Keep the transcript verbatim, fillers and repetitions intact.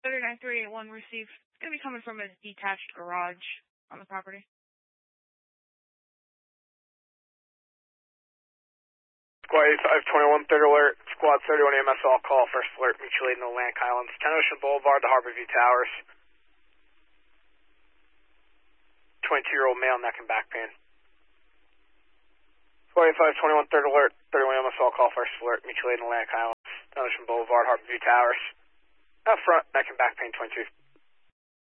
thirty-nine three eighty-one received. It's going to be coming from a detached garage on the property. Squad eighty-five twenty-one, third alert. Squad thirty-one E M S all call, first alert, mutual aid in the Atlantic Highlands. ten Ocean Boulevard, the Harborview Towers. twenty-two-year-old male, neck and back pain. Squad eighty-five twenty-one, third alert. thirty-one E M S all call, first alert, mutual aid in the Atlantic Highlands. ten Ocean Boulevard, Harborview Towers. Out front, neck and back pain, twenty-two.